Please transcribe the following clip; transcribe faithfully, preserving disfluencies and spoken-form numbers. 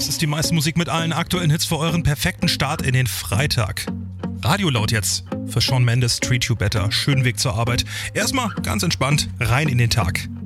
Das ist die meiste Musik mit allen aktuellen Hits für euren perfekten Start in den Freitag. Radio laut jetzt für Shawn Mendes, Treat You Better. Schönen Weg zur Arbeit. Erstmal ganz entspannt rein in den Tag.